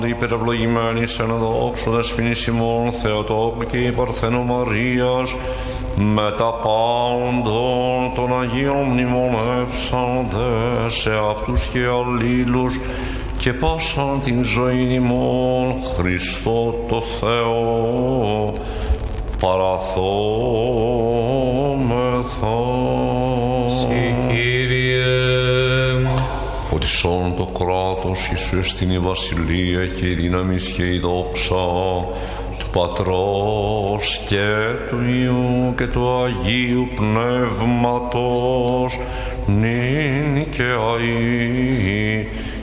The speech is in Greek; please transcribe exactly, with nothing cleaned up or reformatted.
Υπερευλογημένης εν δόξου δεσποινής ημών Θεοτόκου και η Παρθένου Μαρίας με τα πάντων των Αγίων μνημονεύσαντε σε αυτούς και αλλήλους και πάσαν την ζωή ημών Χριστό το Θεό παραθόμεθα. Συ Κύριε. Ότι σ' όλο το κράτος Ιησού εστιν η βασιλεία και η δύναμη και η δόξα του Πατρός και του Υιού και του Αγίου Πνεύματος νυν και αεί